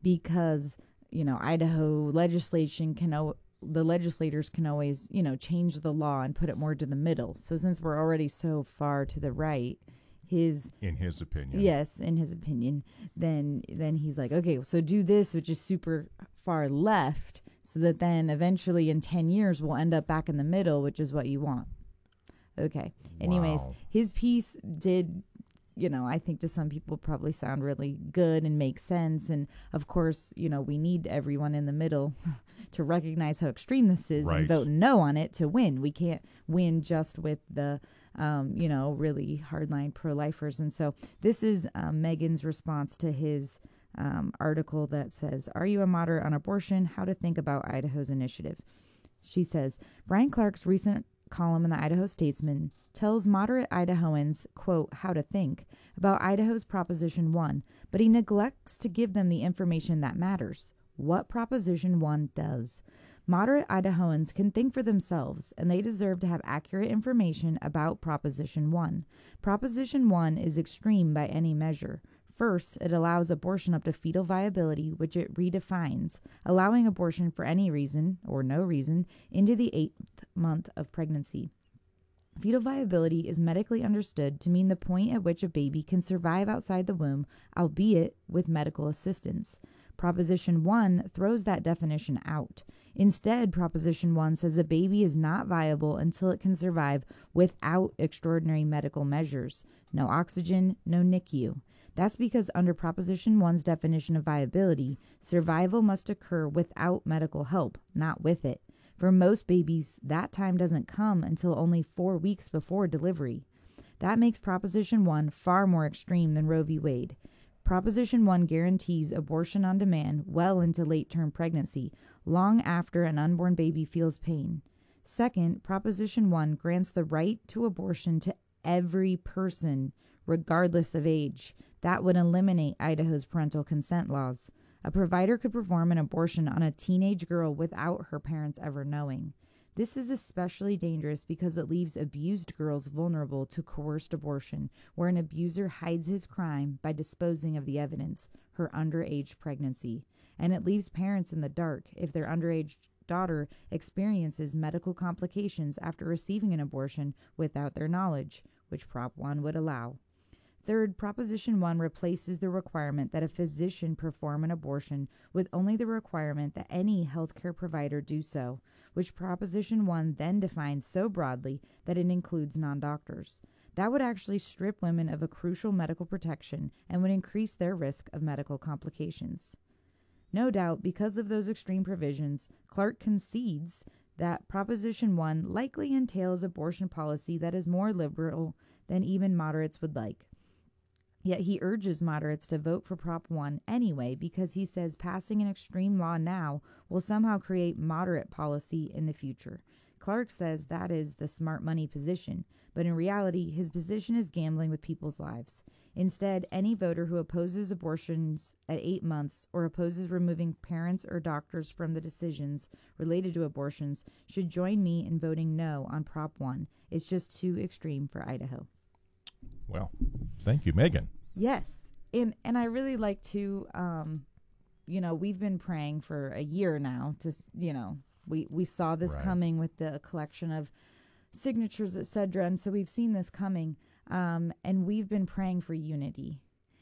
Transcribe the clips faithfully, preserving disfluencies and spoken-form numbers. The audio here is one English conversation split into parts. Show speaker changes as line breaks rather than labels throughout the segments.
because, you know, Idaho legislation can, o- the legislators can always, you know, change the law and put it more to the middle. So since we're already so far to the right, his
in his opinion,
yes, in his opinion, then then he's like, okay, so do this, which is super far left, so that then eventually in ten years we'll end up back in the middle, which is what you want. Okay. Anyways,
Wow.
his piece did, you know, I think to some people probably sound really good and make sense. And of course, you know, we need everyone in the middle to recognize how extreme this is
Right.
and vote no on it to win. We can't win just with the, um, you know, really hardline pro-lifers. And so this is um, Megan's response to his um, article that says, "Are you a moderate on abortion? How to think about Idaho's initiative." She says, Brian Clark's recent column in the Idaho Statesman tells moderate Idahoans, quote, how to think about Idaho's Proposition one, but he neglects to give them the information that matters, what Proposition one does. Moderate Idahoans can think for themselves, and they deserve to have accurate information about Proposition one. Proposition one is extreme by any measure. First, it allows abortion up to fetal viability, which it redefines, allowing abortion for any reason, or no reason, into the eighth month of pregnancy. Fetal viability is medically understood to mean the point at which a baby can survive outside the womb, albeit with medical assistance. Proposition one throws that definition out. Instead, Proposition one says a baby is not viable until it can survive without extraordinary medical measures. No oxygen, no N I C U. That's because under Proposition one's definition of viability, survival must occur without medical help, not with it. For most babies, that time doesn't come until only four weeks before delivery. That makes Proposition one far more extreme than Roe v. Wade. Proposition one guarantees abortion on demand well into late-term pregnancy, long after an unborn baby feels pain. Second, Proposition one grants the right to abortion to every person, regardless of age. That would eliminate Idaho's parental consent laws. A provider could perform an abortion on a teenage girl without her parents ever knowing. This is especially dangerous because it leaves abused girls vulnerable to coerced abortion, where an abuser hides his crime by disposing of the evidence, her underage pregnancy. And it leaves parents in the dark if their underage daughter experiences medical complications after receiving an abortion without their knowledge, which Prop one would allow. Third, Proposition one replaces the requirement that a physician perform an abortion with only the requirement that any healthcare provider do so, which Proposition one then defines so broadly that it includes non-doctors. That would actually strip women of a crucial medical protection and would increase their risk of medical complications. No doubt, because of those extreme provisions, Clark concedes that Proposition one likely entails abortion policy that is more liberal than even moderates would like. Yet he urges moderates to vote for Prop one anyway because he says passing an extreme law now will somehow create moderate policy in the future. Clark says that is the smart money position, but in reality, his position is gambling with people's lives. Instead, any voter who opposes abortions at eight months or opposes removing parents or doctors from the decisions related to abortions should join me in voting no on Prop one. It's just too extreme for Idaho.
Well, thank you, Megan.
Yes. And and I really like to, um, you know, we've been praying for a year now to, you know, we, we saw this
Right.
coming with the collection of signatures, et cetera. And so we've seen this coming. Um, and we've been praying for unity.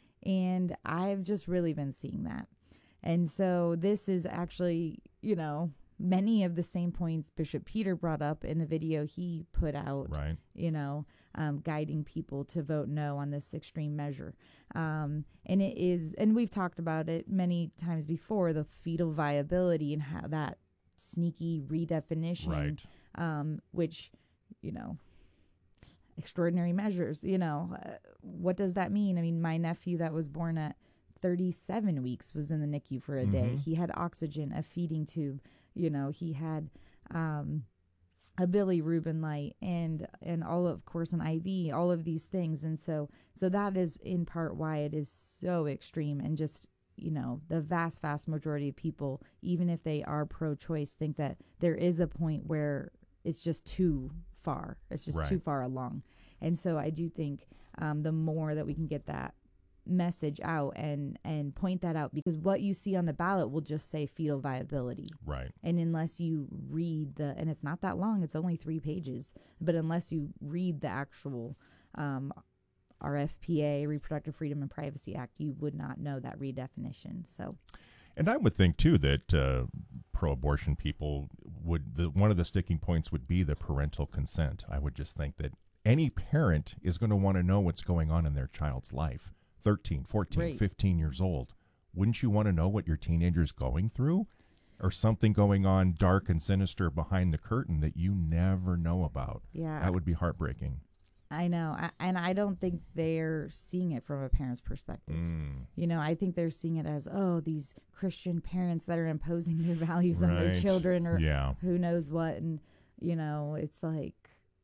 And I've just really been seeing that. And so this is actually, you know, many of the same points Bishop Peter brought up in the video he put out,
Right.
you know, um, guiding people to vote no on this extreme measure. Um, and it is, and we've talked about it many times before, the fetal viability and how that sneaky redefinition,
Right.
um, which, you know, extraordinary measures, you know, uh, what does that mean? I mean, my nephew that was born at thirty-seven weeks was in the N I C U for a day.
Mhm.
He had oxygen, a feeding tube, you know, he had, um, a bilirubin light and, and all of course an I V, all of these things. And so, so that is in part why it is so extreme. And just, you know, the vast, vast majority of people, even if they are pro-choice, think that there is a point where it's just too far. It's just
Right.
too far along. And so I do think um, the more that we can get that message out and and point that out, because what you see on the ballot will just say fetal viability.
Right.
And unless you read the, and it's not that long, it's only three pages, but unless you read the actual um, R F P A, Reproductive Freedom and Privacy Act, you would not know that redefinition. So,
and I would think too that uh, pro-abortion people would, the, one of the sticking points would be the parental consent. I would just think that any parent is going to want to know what's going on in their child's life. thirteen, fourteen,
Right.
fifteen years old. Wouldn't you want to know what your teenager's going through? Or something going on dark and sinister behind the curtain that you never know about?
yeah,
That would be heartbreaking.
I know. I, and I don't think they're seeing it from a parent's perspective.
Mm.
You know, I think they're seeing it as, oh, these Christian parents that are imposing their values on their
Right.
children, or
Yeah.
who knows what. And, you know, it's like,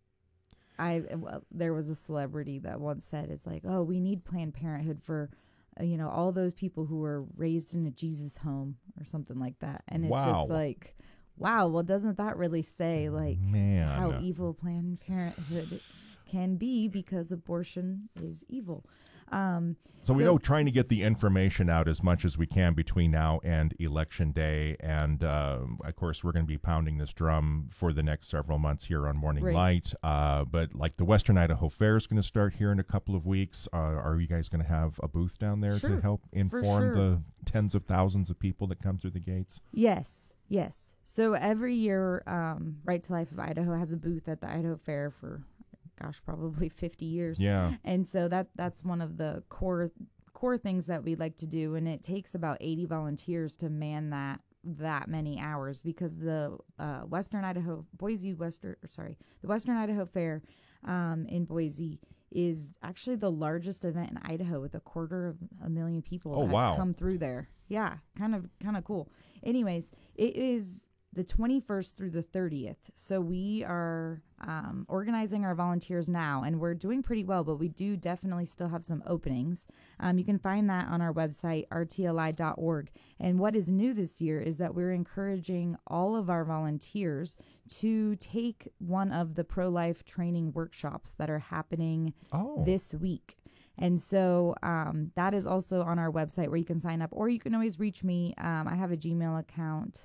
I well, there was a celebrity that once said, it's like, oh, we need Planned Parenthood for, uh, you know, all those people who were raised in a Jesus home or something like that. And it's
Wow.
just like, wow, well, doesn't that really say, like,
Man.
how evil Planned Parenthood can be, because abortion is evil. Um,
So, we know trying to get the information out as much as we can between now and Election Day. And, uh, of course, we're going to be pounding this drum for the next several months here on Morning
Right.
Light. Uh, but, like, the Western Idaho Fair is going to start here in a couple of weeks. Uh, are you guys going to have a booth down there
Sure,
to help inform
sure.
the tens of thousands of people that come through the gates?
Yes, yes. So every year, um, Right to Life of Idaho has a booth at the Idaho Fair for, gosh, probably fifty years.
Yeah.
And so that that's one of the core core things that we like to do, and it takes about eighty volunteers to man that that many hours, because the uh, Western Idaho Boise Western sorry the Western Idaho Fair um, in Boise is actually the largest event in Idaho, with a quarter of a million people
Oh,
that
wow.
come through there. Yeah, kind of kind of cool. Anyways, it is the twenty-first through the thirtieth. So we are um, organizing our volunteers now, and we're doing pretty well, but we do definitely still have some openings. Um, you can find that on our website, r t l i dot org. And what is new this year is that we're encouraging all of our volunteers to take one of the pro-life training workshops that are happening
Oh.
this week. And so um, that is also on our website, where you can sign up, or you can always reach me. Um, I have a Gmail account,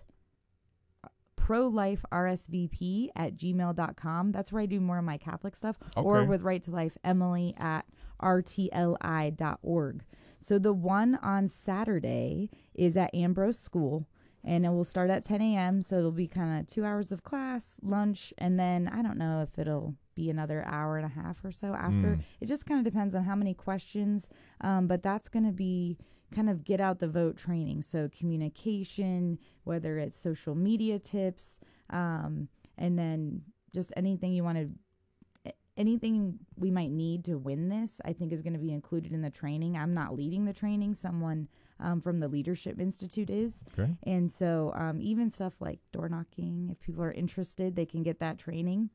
prolifersvp at gmail dot com. That's where I do more of my Catholic stuff. Or
Okay.
with Right to Life, Emily at r t l i dot org. So the one on Saturday is at Ambrose School, and it will start at ten a.m. So it'll be kind of two hours of class, lunch, and then I don't know if it'll be another hour and a half or so after.
Mm.
It just kind of depends on how many questions, um, but that's going to be kind of get out the vote training. So communication, whether it's social media tips, um, and then just anything you want to, anything we might need to win this, I think is going to be included in the training. I'm not leading the training. Someone um, from the Leadership Institute is.
Okay.
And so um, even stuff like door knocking, if people are interested, they can get that training.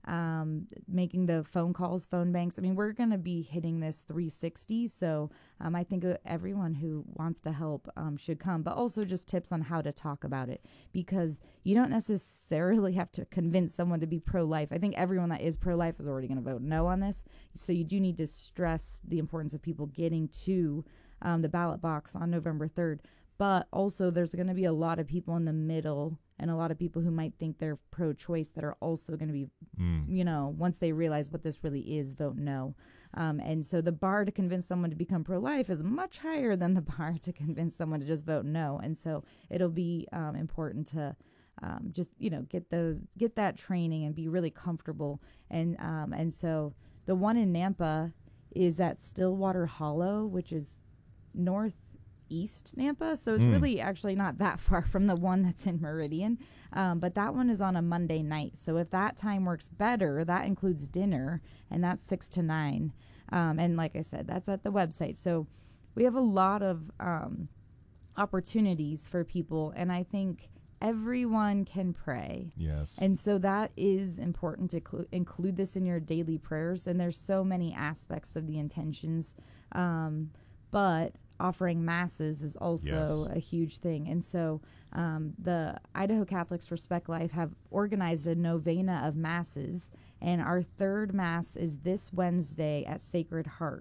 Um, making the phone calls, phone banks. I mean, we're going to be hitting this three sixty. So um, I think uh, everyone who wants to help um, should come, but also just tips on how to talk about it, because you don't necessarily have to convince someone to be pro-life. I think everyone that is pro-life is already going to vote no on this. So you do need to stress the importance of people getting to um, the ballot box on November third. But also there's going to be a lot of people in the middle, and a lot of people who might think they're pro-choice that are also going to be,
Mm.
you know, once they realize what this really is, vote no. Um, and so the bar to convince someone to become pro-life is much higher than the bar to convince someone to just vote no. And so it'll be um, important to um, just, you know, get those, get that training and be really comfortable. And um, and so the one in Nampa is at Stillwater Hollow, which is north East Nampa, so it's
Mm.
really actually not that far from the one that's in Meridian, um, but that one is on a Monday night. So if that time works better, that includes dinner, and that's six to nine. Um, and like I said, that's at the website. So we have a lot of um, opportunities for people, and I think everyone can pray.
Yes.
And so that is important to clu- include this in your daily prayers. And there's so many aspects of the intentions. Um, but offering masses is also
Yes.
a huge thing. And so um, the Idaho Catholics Respect Life have organized a novena of masses. And our third mass is this Wednesday at Sacred Heart.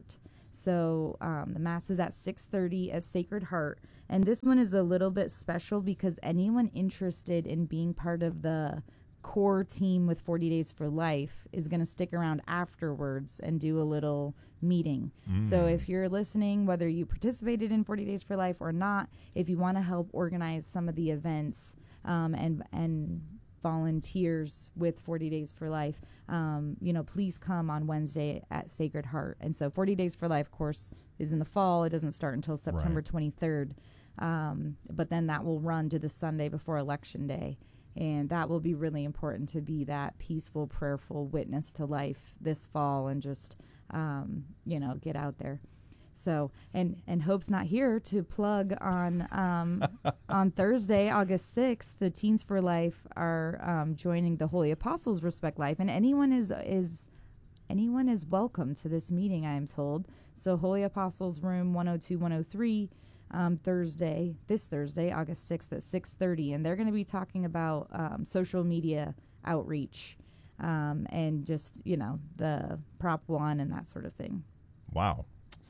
So um, the mass is at six thirty at Sacred Heart. And this one is a little bit special because anyone interested in being part of the core team with forty Days for Life is going to stick around afterwards and do a little meeting. Mm. So if you're listening, whether you participated in forty Days for Life or not, if you want to help organize some of the events um, and and volunteers with forty Days for Life, um, you know, please come on Wednesday at Sacred Heart. And so forty Days for Life, of course, is in the fall. It doesn't start until September right. twenty-third. Um, but then that will run to the Sunday before Election Day. And that will be really important to be that peaceful, prayerful witness to life this fall and just, um, you know, get out there. So, and, and Hope's not here to plug on um, on Thursday, August sixth, the Teens for Life are um, joining the Holy Apostles Respect Life. And anyone is is anyone is welcome to this meeting, I am told. So Holy Apostles Room one oh two, one oh three, Um, Thursday, this Thursday, August sixth at six thirty, and they're going to be talking about um, social media outreach um, and just, you know, the Prop one and that sort of thing.
Wow.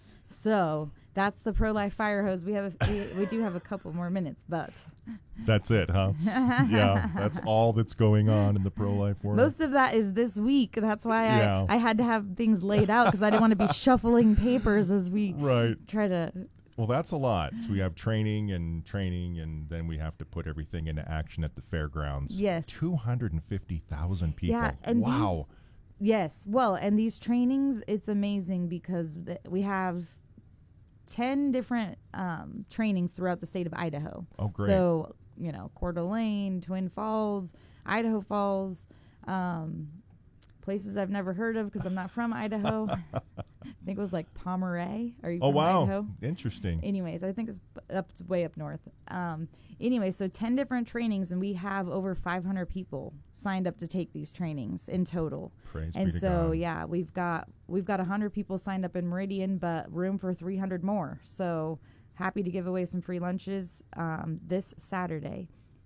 So that's the Pro-Life Fire Hose. We have a, we, we do have a couple more minutes, but
that's it, huh? Yeah, that's all that's going on in the pro-life world.
Most of that is this week. That's why
yeah.
I, I had to have things laid out because I didn't want to be shuffling papers as we
right.
try to.
Well, that's a lot. So we have training and training, and then we have to put everything into action at the fairgrounds.
Yes.
two hundred fifty thousand people.
Yeah, and
wow.
These, yes. Well, and these trainings, it's amazing because th- we have ten different um, trainings throughout the state of Idaho.
Oh, great.
So, you know, Coeur d'Alene, Twin Falls, Idaho Falls, um, places I've never heard of because I'm not from Idaho. I think it was like Pomeroy. Are you
oh,
from
wow.
Idaho?
Interesting.
Anyways, I think it's up to way up north. Um, anyway, so ten different trainings, and we have over five hundred people signed up to take these trainings in total.
Praise
and
be to
so,
God.
yeah, we've got we've got one hundred people signed up in Meridian, but room for three hundred more. So happy to give away some free lunches um, this Saturday.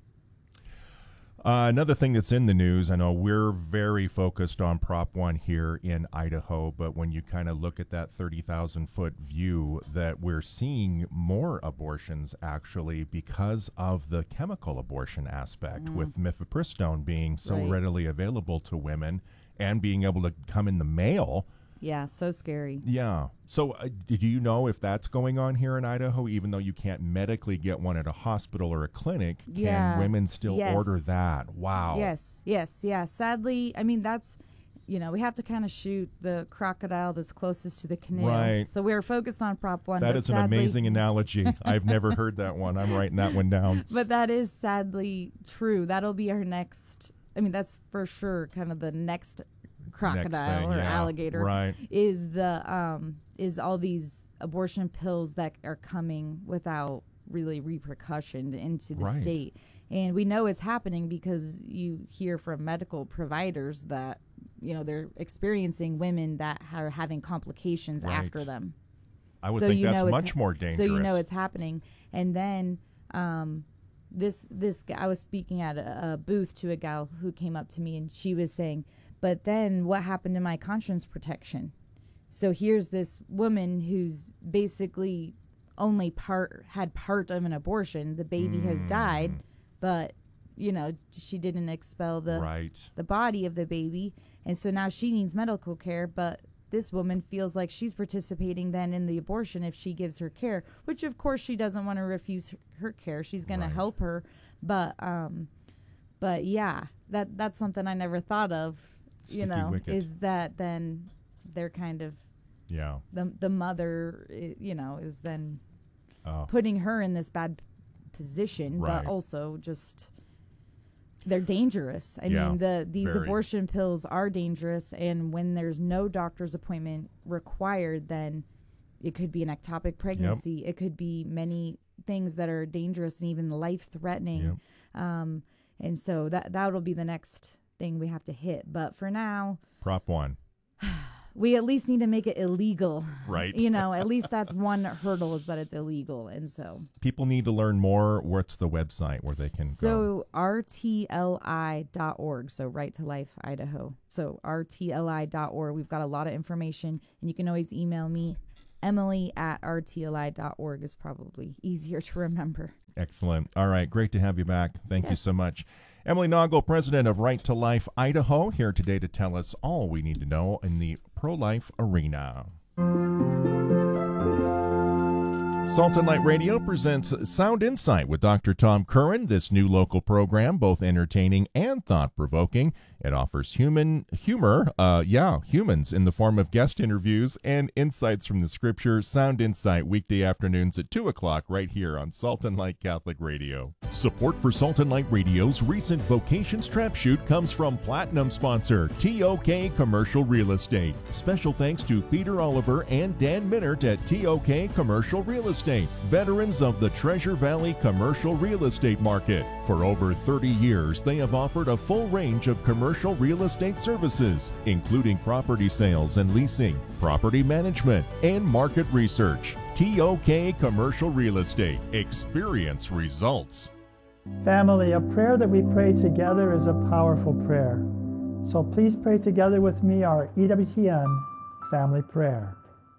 Uh, another thing that's in the news, I know we're very focused on Prop one here in Idaho, but when you kind of look at that thirty thousand foot view, that we're seeing more abortions actually because of the chemical abortion aspect, mm. with mifepristone being so
right.
readily available to women and being able to come in the mail.
Yeah, so scary.
Yeah. So uh, do you know if that's going on here in Idaho, even though you can't medically get one at a hospital or a clinic? Can
yeah.
women still
yes.
order that? Wow.
Yes, yes, yeah. Sadly, I mean, that's, you know, we have to kind of shoot the crocodile that's closest to the canoe.
Right.
So we're focused on Prop one.
That
but
is an
sadly,
amazing analogy. I've never heard that one. I'm writing that one down.
But that is sadly true. That'll be our next, I mean, that's for sure kind of the next crocodile
thing,
or
yeah,
alligator
right.
is the um is all these abortion pills that are coming without really repercussion into the
right.
state. And we know it's happening because you hear from medical providers that, you know, they're experiencing women that are having complications
right.
after them.
I would
so
think
you
that's
know
much more dangerous.
So you know it's happening. And then um this this I was speaking at a, a booth to a gal who came up to me and she was saying, but then what happened to my conscience protection? So here's this woman who's basically only part had part of an abortion. The baby mm. has died, but you know, she didn't expel the
right.
the body of the baby, and so now she needs medical care, but this woman feels like she's participating then in the abortion if she gives her care, which of course she doesn't want to refuse her, her care. She's going right. to help her, but um but yeah, that that's something I never thought of.
Sticky
you know,
wicket.
Is that then they're kind of,
yeah,
the the mother, you know, is then
oh.
putting her in this bad position,
right.
but also just they're dangerous. I
yeah,
mean, the these
very.
abortion pills are dangerous, and when there's no doctor's appointment required, then it could be an ectopic pregnancy. Yep. It could be many things that are dangerous and even life-threatening.
Yep.
Um, and so that that'll be the next thing we have to hit. But for now,
Prop one.
We at least need to make it illegal.
Right.
You know, at least that's one hurdle, is that it's illegal. And so
people need to learn more. What's the website where they can
so
go?
So R T L I dot org. So Right to Life Idaho. So R T L I dot org. We've got a lot of information, and you can always email me Emily at r t l i dot org is probably easier to remember.
Excellent. All right. Great to have you back. Thank
Yes.
you so much. Emily Noggle, president of Right to Life Idaho, here today to tell us all we need to know in the pro-life arena. Salt and Light Radio presents Sound Insight with Doctor Tom Curran. This new local program, both entertaining and thought-provoking. It offers human humor, uh, yeah, humans in the form of guest interviews and insights from the Scripture. Sound Insight weekday afternoons at two o'clock right here on Salt and Light Catholic Radio. Support for Salt and Light Radio's recent Vocation Strap Shoot comes from Platinum sponsor T O K Commercial Real Estate. Special thanks to Peter Oliver and Dan Minert at T O K Commercial Real Estate, veterans of the Treasure Valley commercial real estate market. For over thirty years, they have offered a full range of commercial real estate services, including property sales and leasing, property management, and market research. T O K Commercial Real Estate. Experience results.
Family, a prayer that we pray together is a powerful prayer. So please pray together with me our E W T N family prayer.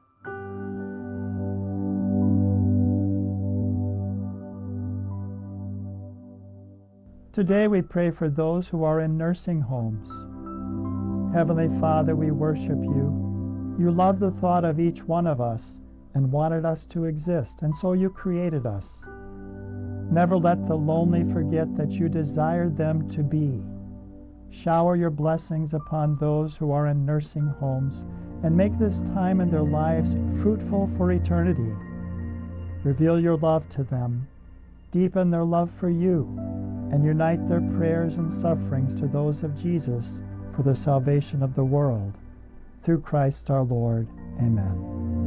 Today we pray for those who are in nursing homes. Heavenly Father, we worship you. You love the thought of each one of us and wanted us to exist, and so you created us. Never let the lonely forget that you desired them to be. Shower your blessings upon those who are in nursing homes and make this time in their lives fruitful for eternity. Reveal your love to them, deepen their love for you, and unite their prayers and sufferings to those of Jesus for the salvation of the world. Through Christ our Lord. Amen.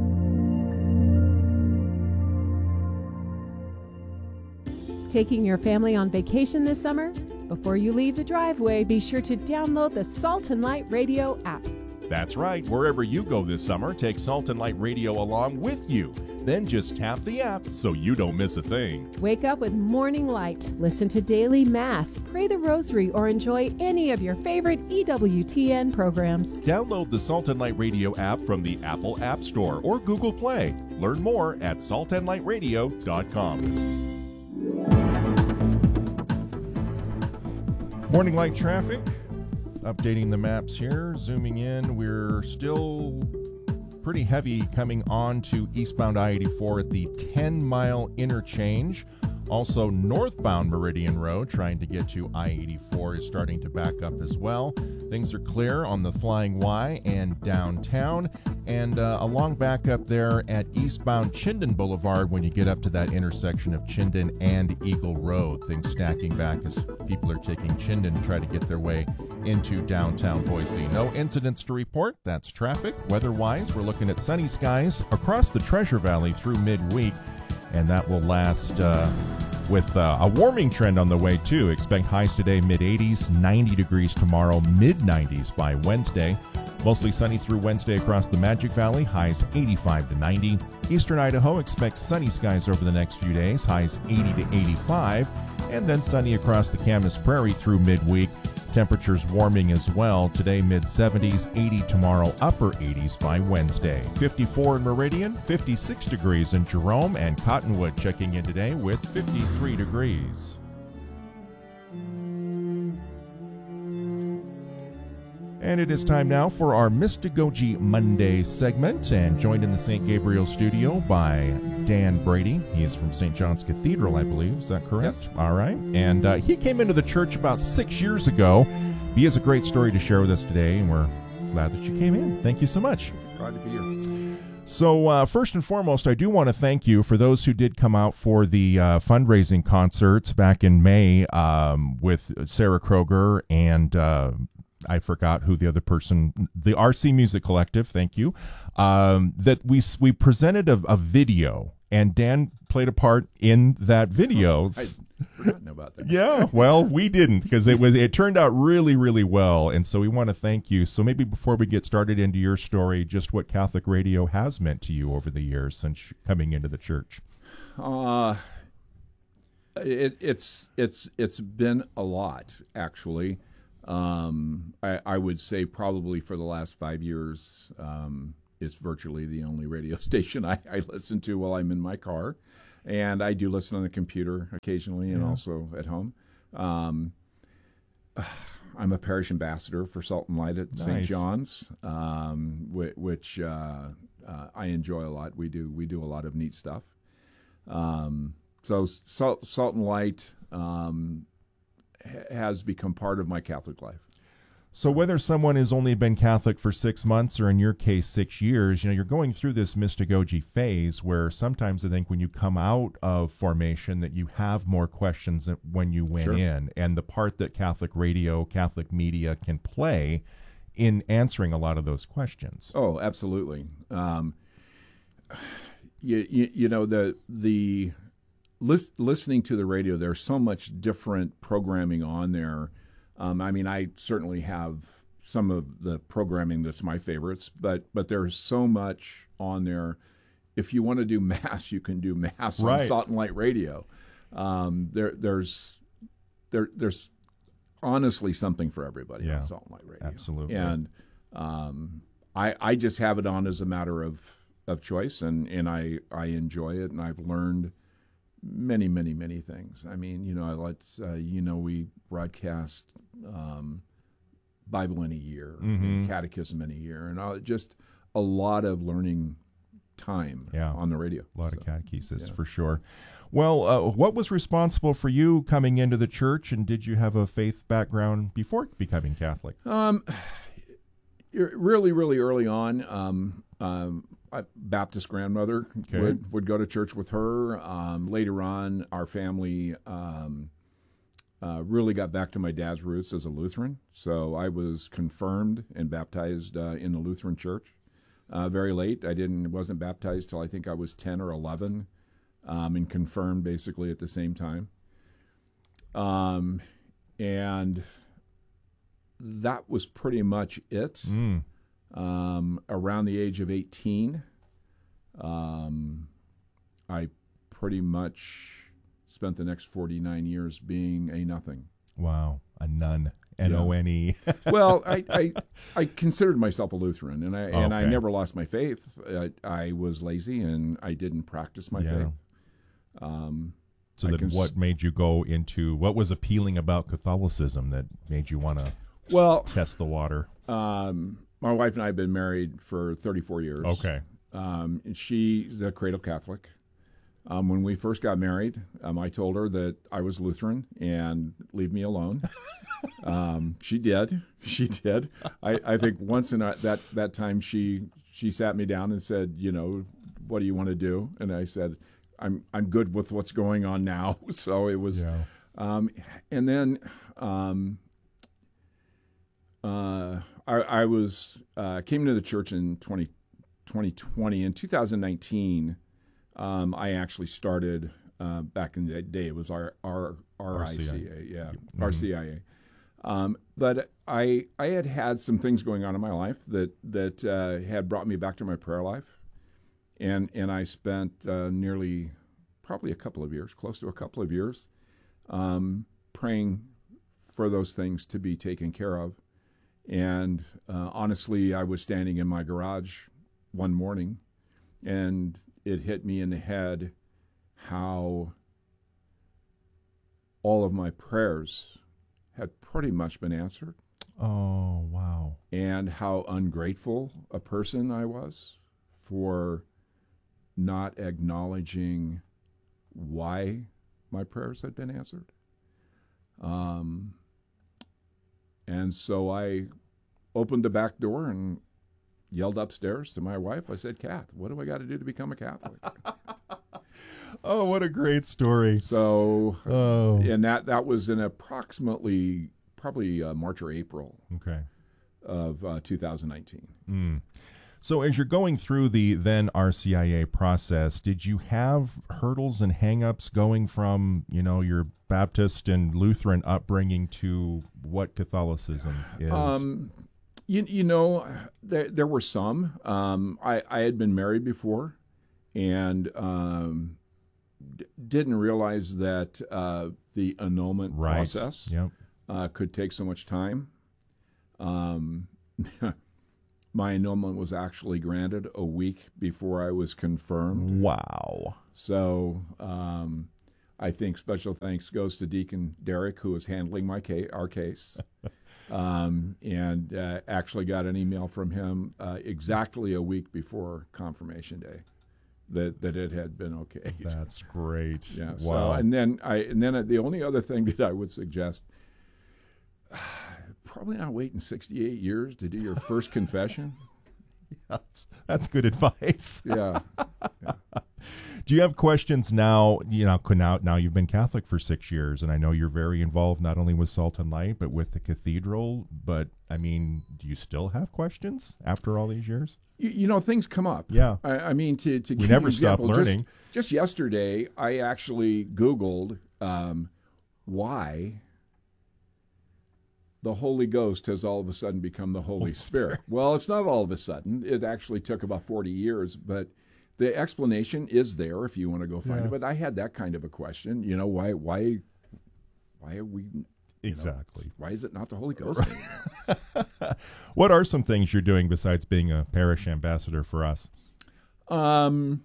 Taking your family on vacation this summer? Before you leave the driveway, be sure to download the Salt and Light Radio app.
That's right. Wherever you go this summer, take Salt and Light Radio along with you. Then just tap the app so you don't miss a thing.
Wake up with Morning Light, listen to Daily Mass, pray the Rosary, or enjoy any of your favorite E W T N programs.
Download the Salt and Light Radio app from the Apple App Store or Google Play. Learn more at salt and light radio dot com. Morning Light traffic. Updating the maps here, zooming in, we're still pretty heavy coming on to eastbound I eighty-four at the ten mile interchange. Also, northbound Meridian Road, trying to get to I eighty-four, is starting to back up as well. Things are clear on the Flying Y and downtown, and uh, a long backup there at eastbound Chinden Boulevard when you get up to that intersection of Chinden and Eagle Road. Things stacking back as people are taking Chinden to try to get their way into downtown Boise. No incidents to report. That's traffic. Weather-wise, we're looking at sunny skies across the Treasure Valley through midweek, and that will last uh, with uh, a warming trend on the way, too. Expect highs today, mid eighties, ninety degrees tomorrow, mid nineties by Wednesday. Mostly sunny through Wednesday across the Magic Valley, highs eighty-five to ninety. Eastern Idaho expects sunny skies over the next few days, highs eighty to eighty-five. And then sunny across the Camas Prairie through midweek. Temperatures warming as well. Today, mid seventies, eighty tomorrow, upper eighties by Wednesday. fifty-four in Meridian, fifty-six degrees in Jerome, and Cottonwood checking in today with fifty-three degrees. And it is time now for our Mystagogy Monday segment, and joined in the Saint Gabriel studio by Dan Brady. He is from Saint John's Cathedral, I believe. Is that correct?
Yes.
All right. And uh, he came into the church about six years ago. He has a great story to share with us today, and we're glad that you came in. Thank you so much.
Glad to be here.
So uh, first and foremost, I do want to thank you for those who did come out for the uh, fundraising concerts back in May um, with Sarah Kroger and uh, I forgot who the other person, the R C Music Collective, thank you, um, that we we presented a, a video, and Dan played a part in that video.
I'd forgotten about that.
Yeah, well, we didn't, because it was it turned out really, really well, and so we want to thank you. So maybe before we get started into your story, just what Catholic radio has meant to you over the years since coming into the church.
Uh, it, it's it's it's been a lot, actually. Um, I, I would say probably for the last five years, um, it's virtually the only radio station I, I listen to while I'm in my car. And I do listen on the computer occasionally and
Yeah.
also at home. Um, I'm a parish ambassador for Salt and Light at Saint
Nice.
John's, um, which, which uh, uh, I enjoy a lot. We do we do a lot of neat stuff. Um, so Salt, Salt and Light um, ha- has become part of my Catholic life.
So whether someone has only been Catholic for six months or in your case six years, you know, you're going through this mystagogy phase where sometimes I think when you come out of formation that you have more questions than when you went
Sure.
in, and the part that Catholic radio, Catholic media can play in answering a lot of those questions.
Oh, absolutely. Um, you, you, you know, the the lis- listening to the radio, there's so much different programming on there. Um, I mean, I certainly have some of the programming that's my favorites, but but there's so much on there. If you want to do mass, you can do mass
Right.
on Salt and Light Radio. Um, there there's there there's honestly something for everybody
Yeah,
on Salt and Light Radio.
absolutely.
And um, I I just have it on as a matter of of choice, and, and I I enjoy it, and I've learned many, many, many things. I mean, you know, I let uh, you know, we broadcast um, Bible in a year,
Mhm.
and catechism in a year, and uh, just a lot of learning time
Yeah.
on the radio.
A lot of
So,
catechesis
yeah.
for sure. Well, uh, what was responsible for you coming into the church, and did you have a faith background before becoming Catholic?
Um, you're really, really early on, um, um, a Baptist grandmother
Okay.
would, would go to church with her. Um, later on, our family um, uh, really got back to my dad's roots as a Lutheran. So I was confirmed and baptized uh, in the Lutheran church uh, very late. I didn't wasn't baptized till I think I was ten or eleven, um, and confirmed basically at the same time. Um, and that was pretty much it.
Mm.
Um, around the age of eighteen, um, I pretty much spent the next forty-nine years being a nothing.
Wow, a nun, N O N E.
Well, I, I I considered myself a Lutheran, and I and I
Okay.
never lost my faith. I, I was lazy, and I didn't practice my
Yeah.
faith. Um,
So
I
then
can s-
what made you go into, what was appealing about Catholicism that made you want to
well,
test the water?
um, my wife and I have been married for thirty-four years.
Okay.
Um, and she's a cradle Catholic. Um, when we first got married, um, I told her that I was Lutheran and leave me alone. um, she did. She did. I, I think once in a, that that time she she sat me down and said, you know, what do you want to do? And I said, I'm I'm good with what's going on now. So it was,
Yeah.
um, and then um, uh, I, I was uh, came into the church in twenty twenty. In two thousand nineteen, um, I actually started uh, back in the day. It was our our R I C A, yeah, R C I A. Um, but I I had had some things going on in my life that that uh, had brought me back to my prayer life, and and I spent uh, nearly probably a couple of years, close to a couple of years, um, praying for those things to be taken care of. And uh, honestly, I was standing in my garage one morning, and it hit me in the head how all of my prayers had pretty much been answered,
Oh, wow.
and how ungrateful a person I was for not acknowledging why my prayers had been answered. Um, and so I opened the back door and yelled upstairs to my wife. I said, Kath, what do I got to do to become a Catholic?
Oh, what a great story.
So,
Oh.
and that, that was in approximately probably uh, March or April
Okay.
of uh, two thousand nineteen.
Mm. So as you're going through the then R C I A process, did you have hurdles and hangups going from, you know, your Baptist and Lutheran upbringing to what Catholicism is?
Um, you, you know, there, there were some. Um, I, I had been married before, and um, d- didn't realize that uh, the annulment
right.
process
Yep.
uh, could take so much time. Um, my annulment was actually granted a week before I was confirmed.
Wow.
So um, I think special thanks goes to Deacon Derek, who is handling my case, our case, um, and uh, actually got an email from him uh, exactly a week before confirmation day that that it had been okay.
That's great.
Yeah.
Wow.
So and then I and then the only other thing that I would suggest. Probably not waiting sixty-eight years to do your first confession.
That's, that's good advice.
Yeah. yeah.
Do you have questions now? You know, now, now you've been Catholic for six years, and I know you're very involved not only with Salt and Light, but with the cathedral. But, I mean, do you still have questions after all these years?
You, you know, things come up.
Yeah.
I, I mean, to, to
We
give
never
an
stop
example,
learning.
Just, just yesterday, I actually Googled um, why the Holy Ghost has all of a sudden become the Holy Spirit. Well, it's not all of a sudden. It actually took about forty years, but the explanation is there if you want to go find
Yeah.
it. But I had that kind of a question. You know, why, why, why are we? you
Exactly.
know, why is it not the Holy Ghost anymore?
What are some things you're doing besides being a parish ambassador for us?
Um,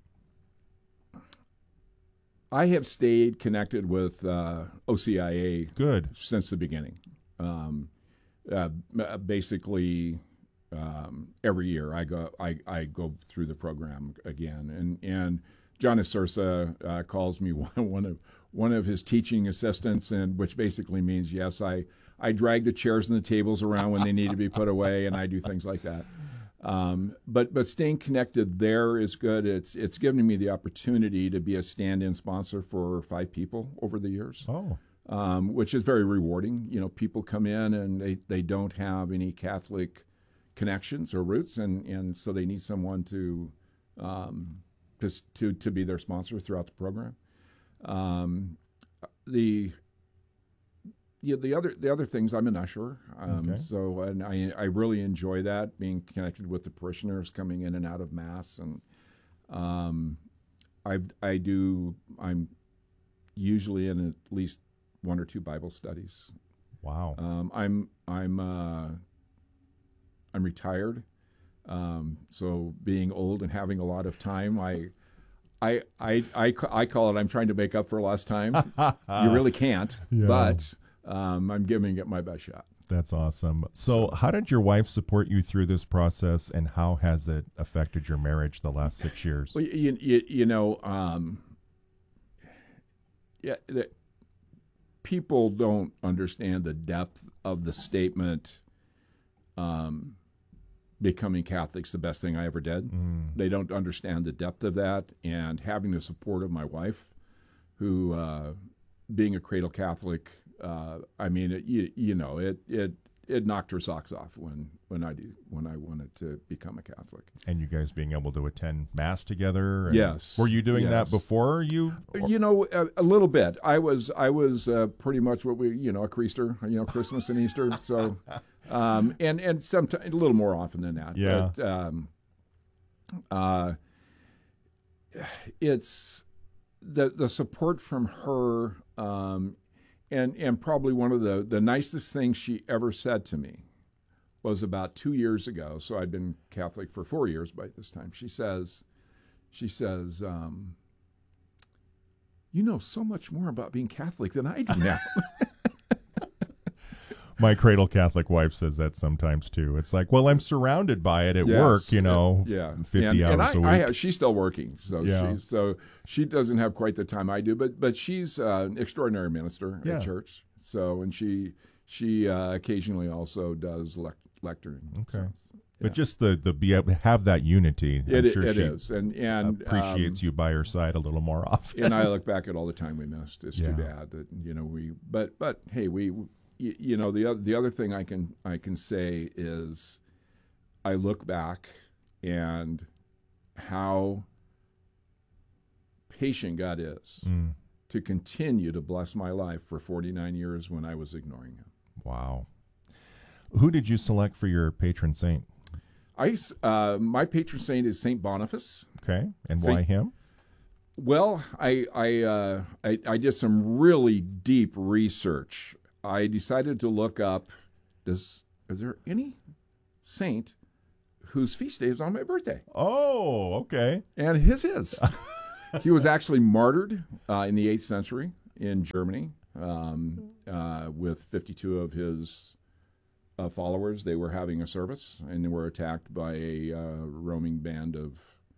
I have stayed connected with uh, O C I A
Good.
since the beginning. Um, uh, basically, um, every year I go I, I go through the program again, and and John Asursa uh, calls me one, one of one of his teaching assistants, and which basically means yes, I I drag the chairs and the tables around when they need to be put away, and I do things like that. Um, but but staying connected there is good. It's it's given me the opportunity to be a stand-in sponsor for five people over the years.
Oh.
Um, which is very rewarding. You know, people come in and they, they don't have any Catholic connections or roots, and, and so they need someone to, um, to to to be their sponsor throughout the program. Um, the yeah, the other the other things, I'm an usher, um,
Okay.
so and I I really enjoy that, being connected with the parishioners coming in and out of Mass, and um, I I do I'm usually in at least one or two Bible studies.
Wow.
Um, I'm I'm uh, I'm retired, um, so being old and having a lot of time, I, I I I I call it I'm trying to make up for lost time. You really can't,
Yeah.
but um, I'm giving it my best shot.
That's awesome. So, how did your wife support you through this process, and how has it affected your marriage the last six years?
Well, you you, you know, um, yeah. The, people don't understand the depth of the statement, um, becoming Catholic's the best thing I ever did.
Mm.
They don't understand the depth of that, and having the support of my wife, who, uh, being a cradle Catholic, uh, I mean, it, you, you know, it, it, it knocked her socks off when, when I do, when I wanted to become a Catholic.
And you guys being able to attend Mass together? And
Yes.
Were you doing that
Yes.
before you? or-
You know, a, a little bit. I was, I was uh, pretty much what we, you know, a Creaster, you know, Christmas and Easter. So, um, and and sometimes a little more often than that.
Yeah.
But um, uh, it's the the support from her, um, and and probably one of the the nicest things she ever said to me was about two years ago. So I'd been Catholic for four years by this time. She says, she says. Um, You know so much more about being Catholic than I do now.
My cradle Catholic wife says that sometimes too. It's like, well, I'm surrounded by it at
Yes.
work, you know,
yeah,
fifty
and,
hours
and I,
a week.
I have, she's still working, so
Yeah.
she so she doesn't have quite the time I do. But but she's uh, an extraordinary minister
Yeah.
at church. So and she she uh, occasionally also does lec- lecturing.
Okay.
So,
But
yeah.
just the the be able to have that unity, I'm
it,
sure
it
she
is, and and
appreciates
um,
you by her side a little more often.
and I look back at all the time we missed. It's
Yeah.
too bad that you know we. But but hey, we you, you know the other the other thing I can I can say is, I look back and how patient God is
Mm,
to continue to bless my life for forty-nine years when I was ignoring Him.
wow. Who did you select for your patron saint?
I uh, my patron saint is Saint Boniface.
Okay, and
Saint-
why him?
Well, I I, uh, I I did some really deep research. I decided to look up: does is there any saint whose feast day is on my birthday.
Oh, okay.
And his is. He was actually martyred uh, in the eighth century in Germany um, uh, with fifty-two of his uh, followers. They were having a service, and they were attacked by a uh, roaming band of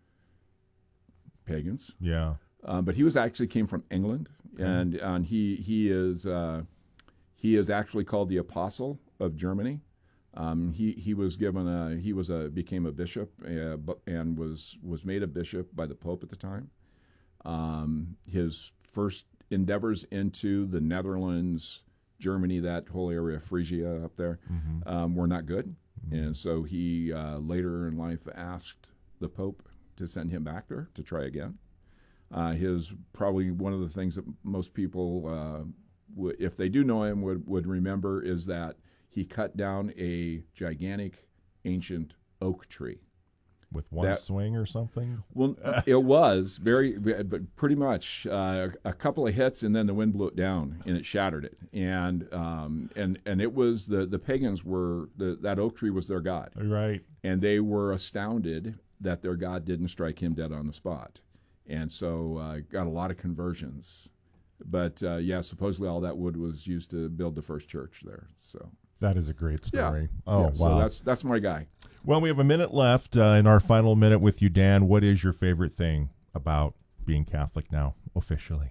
pagans.
Yeah.
Uh, but he was actually came from England, okay. and and he he is uh, he is actually called the Apostle of Germany. Um, he he was given a he was a became a bishop uh, but, and was was made a bishop by the Pope at the time. Um, his first endeavors into the Netherlands, Germany, that whole area, Frisia up there, mm-hmm. um, were not good, mm-hmm. and so he uh, later in life asked the Pope to send him back there to try again. Uh, his probably one of the things that most people, uh, w- if they do know him, would, would remember is that he cut down a gigantic ancient oak tree.
With one
that,
swing or something?
Well, it was very, but pretty much uh, a couple of hits, and then the wind blew it down, and it shattered it. And um, and and it was the the pagans were the, that oak tree was their god,
right?
And they were astounded that their god didn't strike him dead on the spot. And so uh, got a lot of conversions. But, uh, yeah, supposedly all that wood was used to build the first church there. So
that is a great story.
Yeah.
Oh,
yeah,
wow.
So that's, that's my guy.
Well, we have a minute left uh, in our final minute with you, Dan. What is your favorite thing about being Catholic now, officially?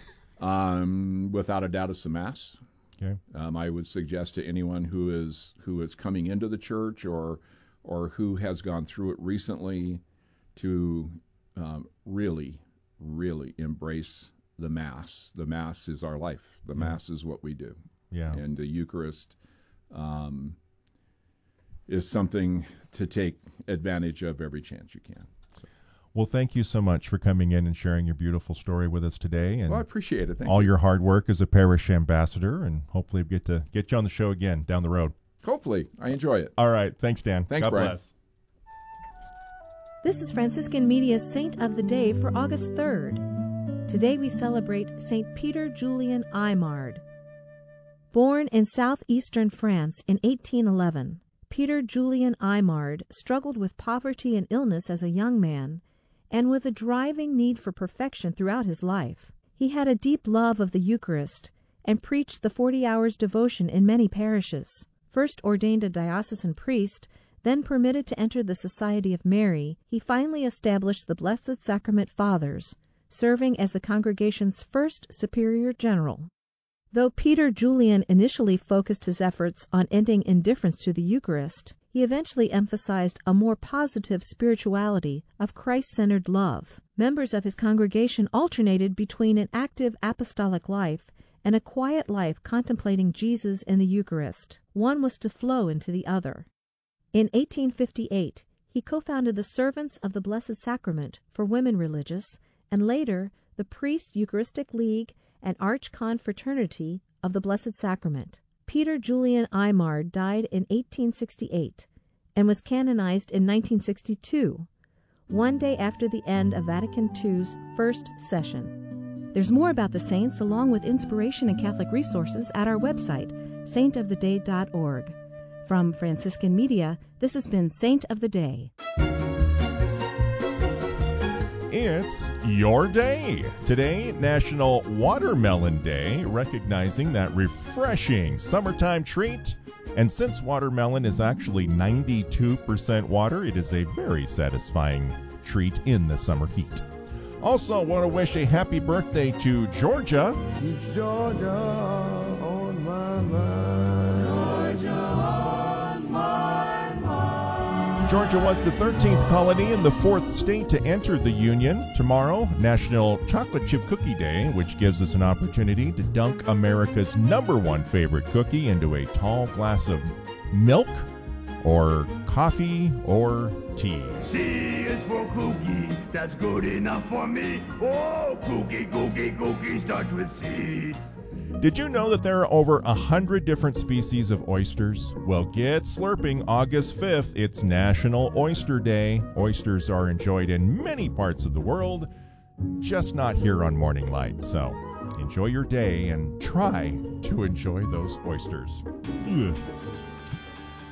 um, without a doubt, it's the Mass.
Okay.
Um, I would suggest to anyone who is who is coming into the church or or who has gone through it recently to um, really, really embrace the Mass. The Mass is our life. The
Yeah.
Mass is what we do.
Yeah.
And the Eucharist um, is something to take advantage of every chance you can. So.
Well, thank you so much for coming in and sharing your beautiful story with us today. And
well, I appreciate it. Thank
all
you.
your hard work as a parish ambassador, and hopefully we get to get you on the show again down the road.
Hopefully. I enjoy it.
All right. Thanks, Dan.
Thanks,
God
Brian.
bless.
This is Franciscan Media's Saint of the Day for August third. Today we celebrate Saint Peter Julian Aymard. Born in southeastern France in eighteen eleven, Peter Julian Aymard struggled with poverty and illness as a young man, and with a driving need for perfection throughout his life. He had a deep love of the Eucharist and preached the forty hours devotion in many parishes. First ordained a diocesan priest, then permitted to enter the Society of Mary, he finally established the Blessed Sacrament Fathers, serving as the congregation's first superior general. Though Peter Julian initially focused his efforts on ending indifference to the Eucharist, he eventually emphasized a more positive spirituality of Christ-centered love. Members of his congregation alternated between an active apostolic life and a quiet life contemplating Jesus in the Eucharist. One was to flow into the other. In eighteen fifty-eight, he co-founded the Servants of the Blessed Sacrament for women religious, and later the Priests' Eucharistic League and Archconfraternity of the Blessed Sacrament. Peter Julian Aymard died in eighteen sixty-eight and was canonized in nineteen sixty-two, one day after the end of Vatican two's first session. There's more about the saints along with inspiration and Catholic resources at our website, saint of the day dot org. From Franciscan Media, this has been Saint of the Day.
It's your day. Today, National Watermelon Day, recognizing that refreshing summertime treat. And since watermelon is actually ninety-two percent water, it is a very satisfying treat in the summer heat. Also, want to wish a happy birthday to Georgia.
Keeps Georgia on my mind. Georgia on my mind.
Georgia was the thirteenth colony and the fourth state to enter the Union. Tomorrow, National Chocolate Chip Cookie Day, which gives us an opportunity to dunk America's number one favorite cookie into a tall glass of milk or coffee or tea.
C is for cookie, that's good enough for me. Oh, cookie, cookie, cookie starts with C.
Did you know that there are over a hundred different species of oysters? Well, get slurping. August fifth, it's National Oyster Day. Oysters are enjoyed in many parts of the world, just not here on Morning Light. So enjoy your day and try to enjoy those oysters. Ugh.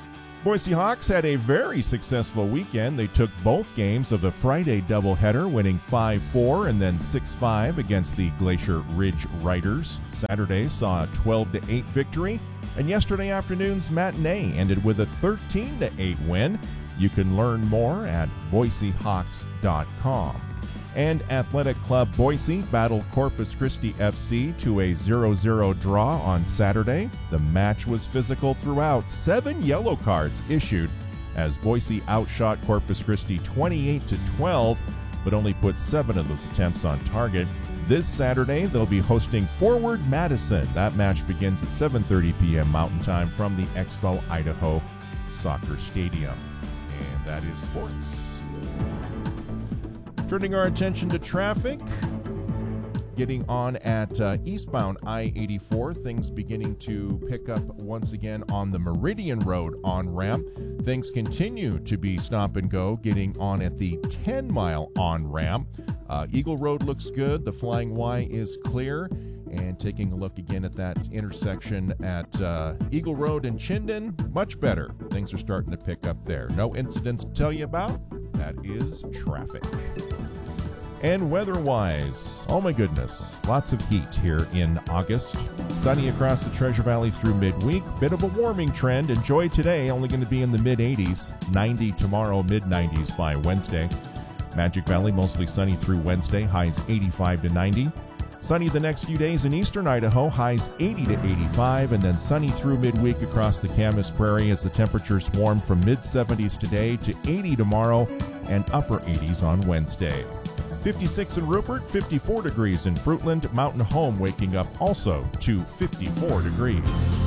Boise Hawks had a very successful weekend. They took both games of the Friday doubleheader, winning five four and then six five against the Glacier Ridge Riders. Saturday saw a twelve to eight victory, and yesterday afternoon's matinee ended with a thirteen to eight win. You can learn more at boise hawks dot com. And Athletic Club Boise battled Corpus Christi F C to a zero zero draw on Saturday. The match was physical throughout. Seven yellow cards issued as Boise outshot Corpus Christi twenty-eight to twelve, but only put seven of those attempts on target. This Saturday, they'll be hosting Forward Madison. That match begins at seven thirty p.m. Mountain Time from the Expo Idaho Soccer Stadium. And that is sports. Turning our attention to traffic, getting on at uh, eastbound I eighty-four, things beginning to pick up once again on the Meridian Road on-ramp. Things continue to be stop and go, getting on at the ten-mile on-ramp. Uh, Eagle Road looks good. The Flying Y is clear. And taking a look again at that intersection at uh, Eagle Road and Chinden, much better. Things are starting to pick up there. No incidents to tell you about. That is traffic. And weather-wise, oh my goodness, lots of heat here in August. Sunny across the Treasure Valley through midweek. Bit of a warming trend. Enjoy today, only going to be in the mid eighties. ninety tomorrow, mid nineties by Wednesday. Magic Valley, mostly sunny through Wednesday. Highs eighty-five to ninety. Sunny the next few days in eastern Idaho, highs eighty to eighty-five, and then sunny through midweek across the Camas Prairie as the temperatures warm from mid seventies today to eighty tomorrow and upper eighties on Wednesday. fifty-six in Rupert, fifty-four degrees in Fruitland. Mountain Home waking up also to fifty-four degrees.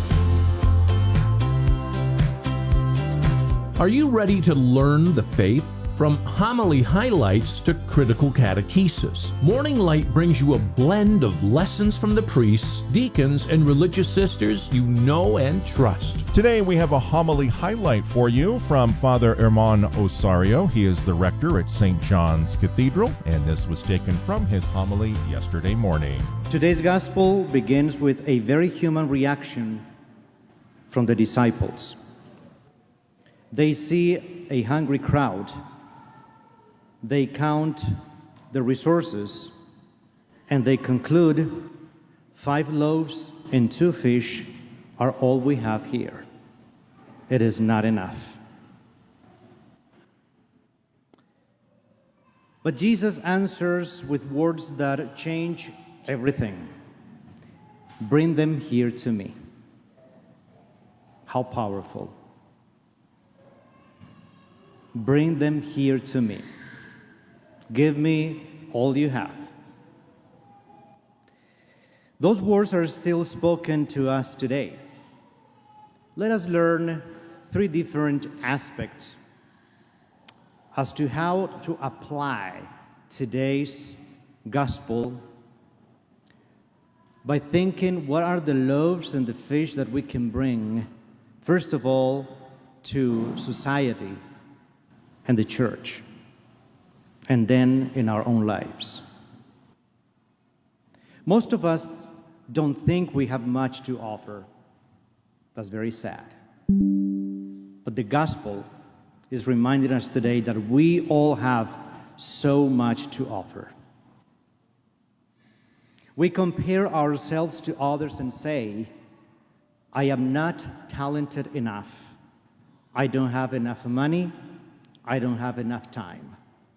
Are you ready to learn the faith? From homily highlights to critical catechesis, Morning Light brings you a blend of lessons from the priests, deacons, and religious sisters you know and trust.
Today we have a homily highlight for you from Father Herman Osario. He is the rector at Saint John's Cathedral, and this was taken from his homily yesterday morning.
Today's gospel begins with a very human reaction from the disciples. They see a hungry crowd. They count the resources, and they conclude five loaves and two fish are all we have here. It is not enough. But Jesus answers with words that change everything. Bring them here to me. How powerful. Bring them here to me. Give me all you have. Those words are still spoken to us today. Let us learn three different aspects as to how to apply today's gospel by thinking what are the loaves and the fish that we can bring, first of all, to society and the church, and then in our own lives. Most of us don't think we have much to offer. That's very sad. But the gospel is reminding us today that we all have so much to offer. We compare ourselves to others and say, I am not talented enough. I don't have enough money. I don't have enough time.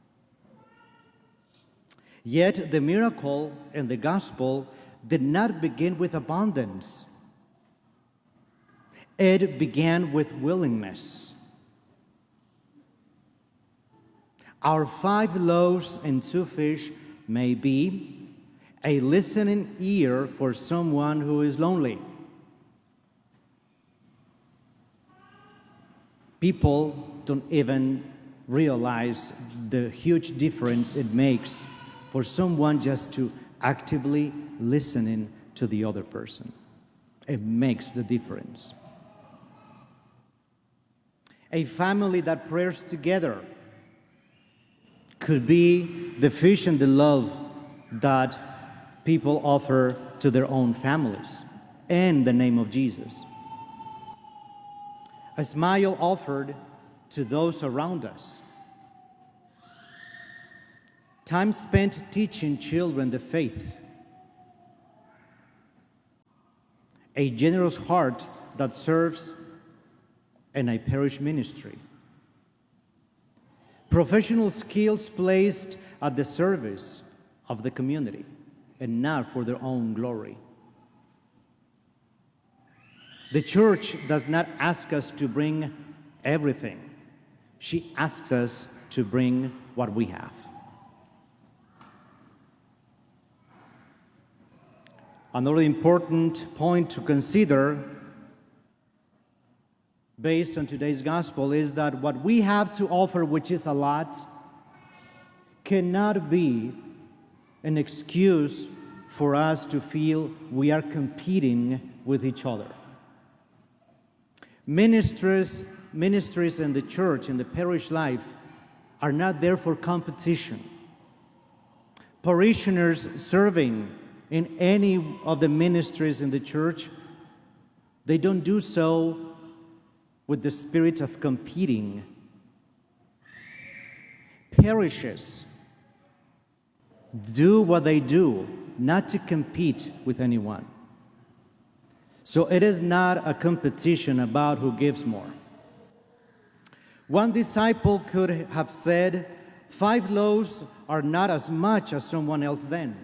Yet the miracle and the gospel did not begin with abundance. It began with willingness. Our five loaves and two fish may be a listening ear for someone who is lonely. People don't even realize the huge difference it makes for someone just to actively listening to the other person. It makes the difference. A family that prays together could be the fish and the love that people offer to their own families in the name of Jesus. a smile offered to those around us, time spent teaching children the faith, a generous heart that serves in a parish ministry, professional skills placed at the service of the community and not for their own glory. The church does not ask us to bring everything. She asks us to bring what we have. Another important point to consider based on today's gospel is that what we have to offer, which is a lot, cannot be an excuse for us to feel we are competing with each other. Ministries, ministries in the church, in the parish life, are not there for competition. Parishioners serving in any of the ministries in the church, they don't do so with the spirit of competing. Parishes do what they do, not to compete with anyone. So it is not a competition about who gives more. One disciple could have said, five loaves are not as much as someone else then.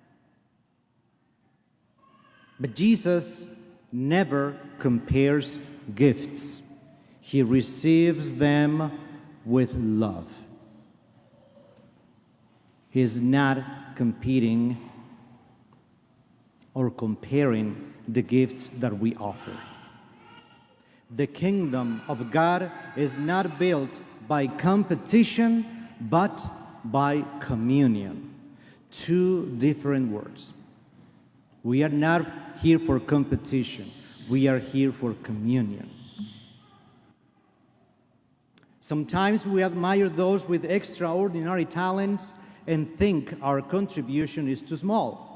But Jesus never compares gifts. He receives them with love. He is not competing or comparing the gifts that we offer. The kingdom of God is not built by competition, but by communion. Two different words. We are not here for competition. We are here for communion. Sometimes we admire those with extraordinary talents and think our contribution is too small.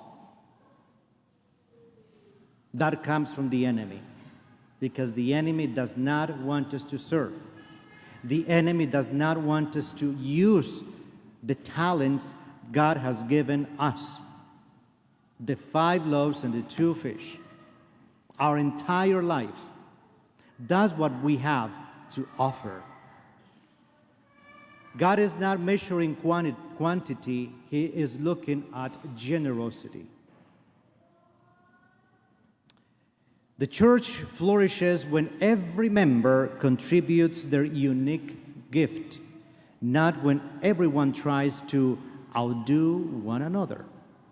That comes from the enemy, because the enemy does not want us to serve. The enemy does not want us to use the talents God has given us. The five loaves and the two fish, our entire life, that's what we have to offer. God is not measuring quanti- quantity, He is looking at generosity. The church flourishes when every member contributes their unique gift, not when everyone tries to outdo one another.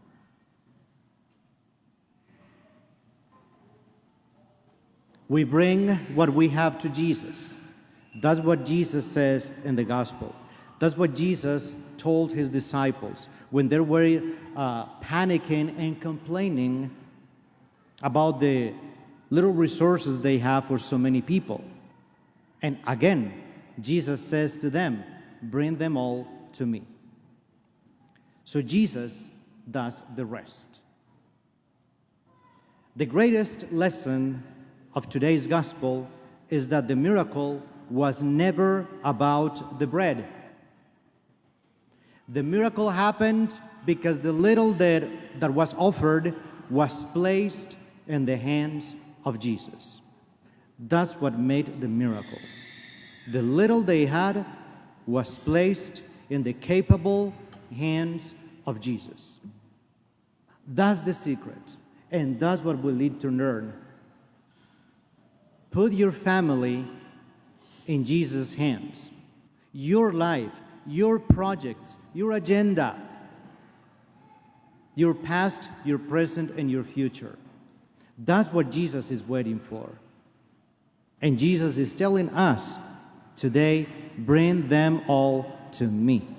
We bring what we have to Jesus. That's what Jesus says in the gospel. That's what Jesus told his disciples when they were uh, panicking and complaining about the little resources they have for so many people. And again, Jesus says to them, bring them all to me. So Jesus does the rest. The greatest lesson of today's gospel is that the miracle was never about the bread. The miracle happened because the little that, that was offered was placed in the hands of Jesus. That's what made the miracle. The little they had was placed in the capable hands of Jesus. That's the secret, and that's what we need to learn. Put your family in Jesus' hands. Your life, your projects, your agenda, your past, your present, and your future. That's what Jesus is waiting for. And Jesus is telling us today, bring them all to me.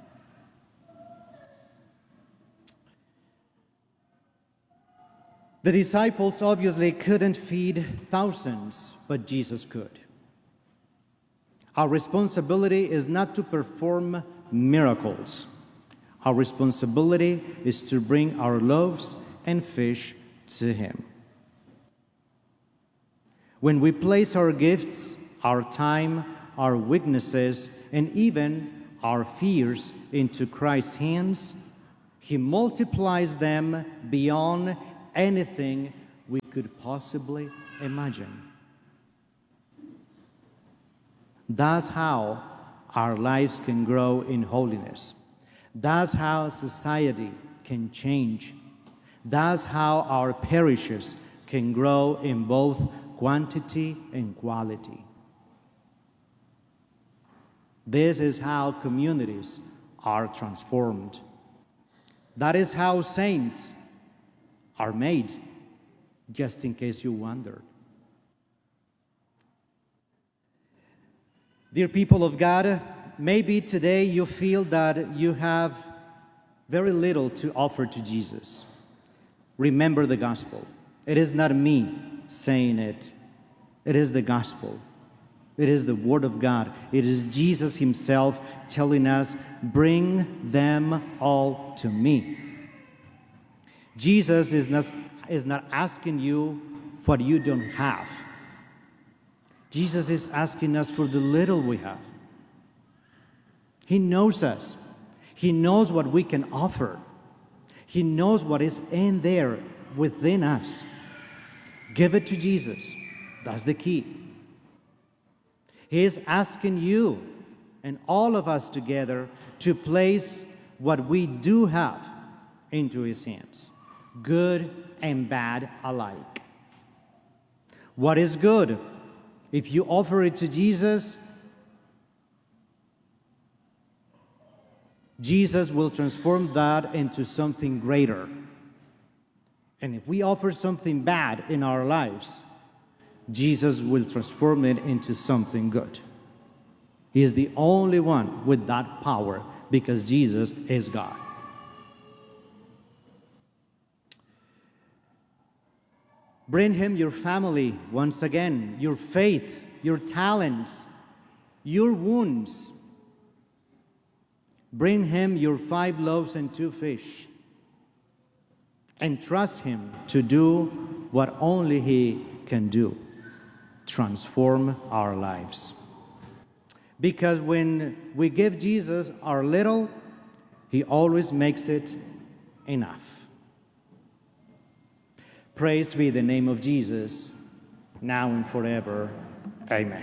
The disciples obviously couldn't feed thousands, but Jesus could. Our responsibility is not to perform miracles. Our responsibility is to bring our loaves and fish to Him. When we place our gifts our time, our weaknesses, and even our fears into Christ's hands, He multiplies them beyond anything we could possibly imagine. That's how our lives can grow in holiness. That's how society can change. That's how our parishes can grow in both quantity and quality. This is how communities are transformed. That is how saints are made, just in case you wondered. Dear people of God, maybe today you feel that you have very little to offer to Jesus. Remember the gospel. It is not me saying it. It is the gospel. It is the Word of God. It is Jesus Himself telling us, bring them all to me. Jesus is not, is not asking you for what you don't have. Jesus is asking us for the little we have. He knows us. He knows what we can offer. He knows what is in there within us. Give it to Jesus. That's the key. He is asking you and all of us together to place what we do have into His hands, good and bad alike. What is good? If you offer it to Jesus, Jesus will transform that into something greater. And if we offer something bad in our lives, Jesus will transform it into something good. He is the only one with that power because Jesus is God. Bring Him your family once again, your faith, your talents, your wounds. Bring Him your five loaves and two fish. And trust Him to do what only He can do. Transform our lives. Because when we give Jesus our little, He always makes it enough. Praised be the name of Jesus, now and forever. Amen.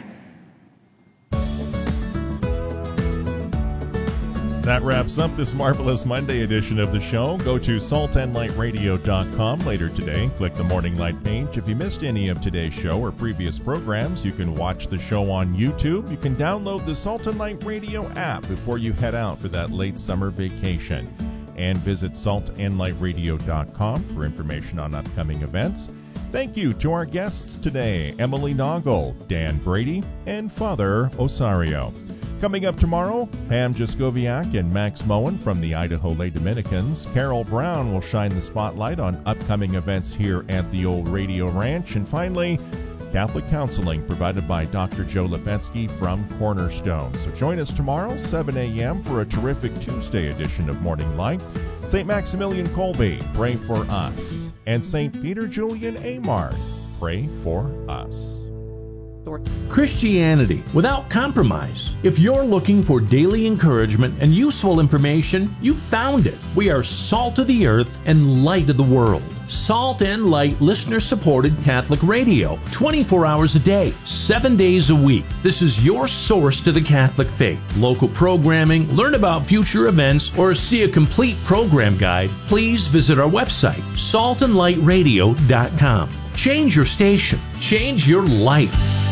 That wraps up this marvelous Monday edition of the show. Go to salt and light radio dot com later today. Click the Morning Light page. If you missed any of today's show or previous programs, you can watch the show on YouTube. You can download the Salt and Light Radio app before you head out for that late summer vacation. And visit salt and light radio dot com for information on upcoming events. Thank you to our guests today, Emily Noggle, Dan Brady, and Father Osario. Coming up tomorrow, Pam Jaskowiak and Max Moen from the Idaho Lay Dominicans. Carol Brown will shine the spotlight on upcoming events here at the Old Radio Ranch. And finally, Catholic counseling provided by Doctor Joe Lepetsky from Cornerstone. So join us tomorrow, seven a.m. for a terrific Tuesday edition of Morning Light. Saint Maximilian Kolbe, pray for us. And Saint Peter Julian Aymard, pray for us.
Christianity without compromise. If you're looking for daily encouragement and useful information, you found it. We are salt of the earth and light of the world. Salt and Light listener-supported Catholic radio, twenty-four hours a day, seven days a week. This is your source to the Catholic faith. Local programming, learn about future events, or see a complete program guide, please visit our website, salt and light radio dot com. Change your station. Change your life.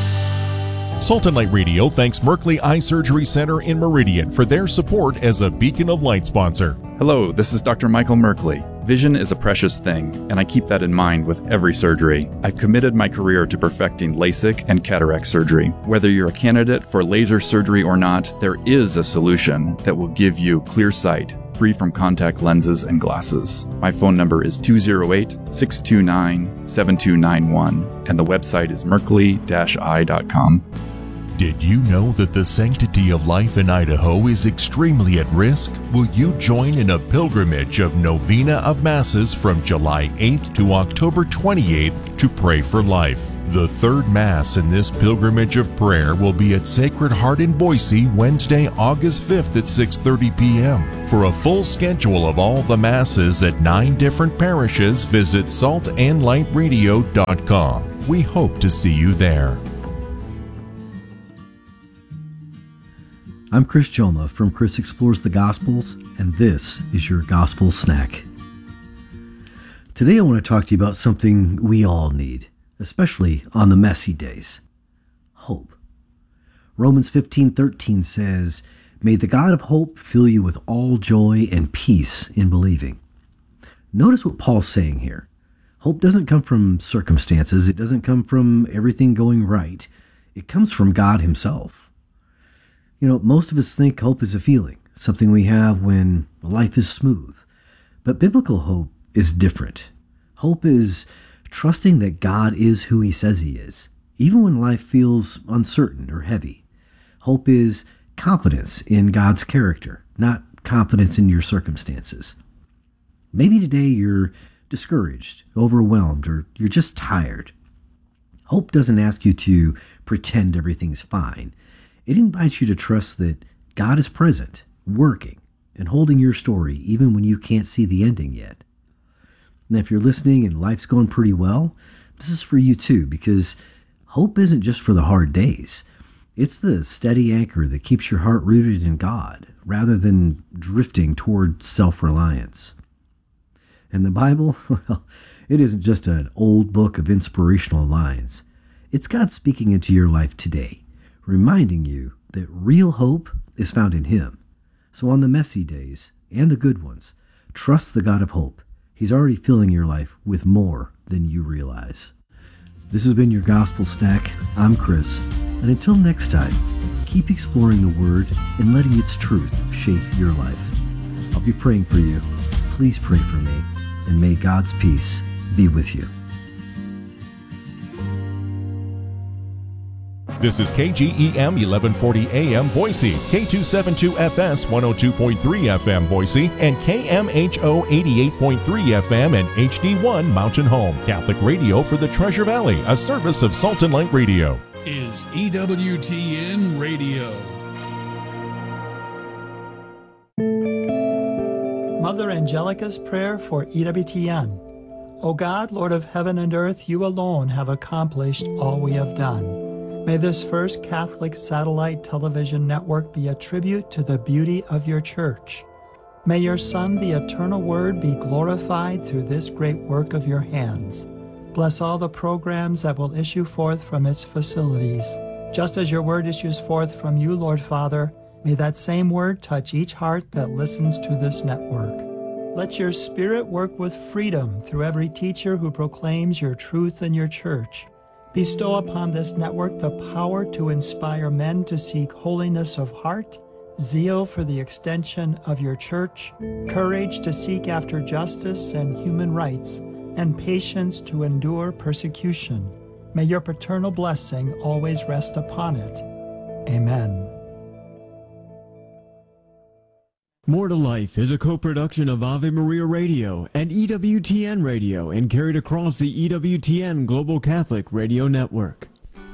Salt and Light Radio thanks Merkley Eye Surgery Center in Meridian for their support as a Beacon of Light sponsor.
Hello, this is Doctor Michael Merkley. Vision is a precious thing, and I keep that in mind with every surgery. I've committed my career to perfecting LASIK and cataract surgery. Whether you're a candidate for laser surgery or not, there is a solution that will give you clear sight, free from contact lenses and glasses. My phone number is two oh eight, six two nine, seven two nine one, and the website is merkley dash eye dot com.
Did you know that the sanctity of life in Idaho is extremely at risk? Will you join in a pilgrimage of Novena of Masses from July eighth to October twenty-eighth to pray for life? The third Mass in this pilgrimage of prayer will be at Sacred Heart in Boise, Wednesday, August fifth at six thirty p.m. For a full schedule of all the Masses at nine different parishes, visit salt and light radio dot com. We hope to see you there.
I'm Chris Joma from Chris Explores the Gospels, and this is your Gospel Snack. Today I want to talk to you about something we all need, especially on the messy days. Hope. Romans fifteen thirteen says, "May the God of hope fill you with all joy and peace in believing." Notice what Paul's saying here. Hope doesn't come from circumstances. It doesn't come from everything going right. It comes from God himself. You know, most of us think hope is a feeling, something we have when life is smooth. But biblical hope is different. Hope is trusting that God is who he says he is, even when life feels uncertain or heavy. Hope is confidence in God's character, not confidence in your circumstances. Maybe today you're discouraged, overwhelmed, or you're just tired. Hope doesn't ask you to pretend everything's fine. It invites you to trust that God is present, working, and holding your story even when you can't see the ending yet. And if you're listening and life's going pretty well, this is for you too, because hope isn't just for the hard days. It's the steady anchor that keeps your heart rooted in God, rather than drifting toward self-reliance. And the Bible, well, it isn't just an old book of inspirational lines. It's God speaking into your life today, reminding you that real hope is found in him. So on the messy days and the good ones, trust the God of hope. He's already filling your life with more than you realize. This has been your Gospel Snack. I'm Chris. And until next time, keep exploring the Word and letting its truth shape your life. I'll be praying for you. Please pray for me. And may God's peace be with you.
This is K G E M eleven forty A M Boise, K two seventy-two F S one oh two point three F M Boise, and K M H O eighty-eight point three F M and H D one Mountain Home. Catholic radio for the Treasure Valley, a service of Salt and Light Radio.
Is E W T N Radio.
Mother Angelica's prayer for E W T N. O God, Lord of heaven and earth, you alone have accomplished all we have done. May this first Catholic satellite television network be a tribute to the beauty of your church. May your Son, the eternal Word, be glorified through this great work of your hands. Bless all the programs that will issue forth from its facilities. Just as your word issues forth from you, Lord Father, may that same word touch each heart that listens to this network. Let your Spirit work with freedom through every teacher who proclaims your truth in your church. Bestow upon this network the power to inspire men to seek holiness of heart, zeal for the extension of your church, courage to seek after justice and human rights, and patience to endure persecution. May your paternal blessing always rest upon it. Amen.
More to Life is a co-production of Ave Maria Radio and E W T N Radio and carried across the E W T N Global Catholic Radio Network.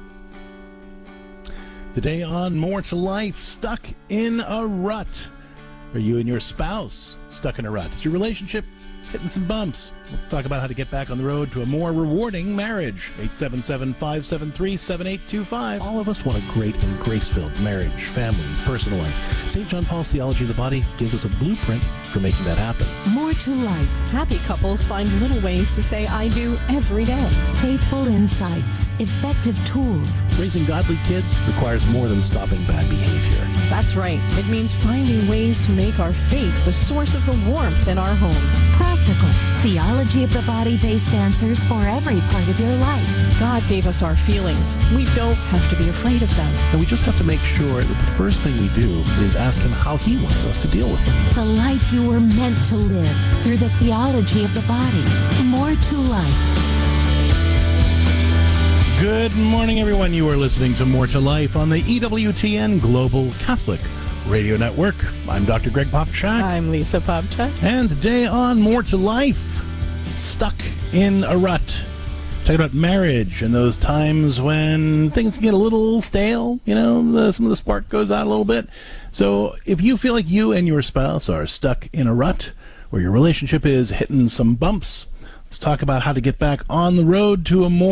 Today on More to Life, stuck in a rut. Are you and your spouse stuck in a rut? Is your relationship hitting some bumps? Let's talk about how to get back on the road to a more rewarding marriage. eight seven seven, five seven three, seven eight two five. All of us want a great and grace-filled marriage, family, personal life. Saint John Paul's Theology of the Body gives us a blueprint for making that happen.
More to Life. Happy couples find little ways to say I do every day.
Faithful insights, effective tools.
Raising godly kids requires more than stopping bad behavior.
That's right. It means finding ways to make our faith the source of the warmth in our homes.
Practical, theology of the body-based answers for every part of your life.
God gave us our feelings. We don't have to be afraid of them.
And we just have to make sure that the first thing we do is ask him how he wants us to deal with them.
The life you were meant to live through the theology of the body. More to Life.
Good Good morning, everyone. You are listening to More to Life on the E W T N Global Catholic Radio Network. I'm Doctor Greg Popchak.
I'm Lisa Popchak.
And today on More to Life, stuck in a rut. Talking about marriage and those times when things get a little stale, you know, the, some of the spark goes out a little bit. So if you feel like you and your spouse are stuck in a rut, where your relationship is hitting some bumps, let's talk about how to get back on the road to a more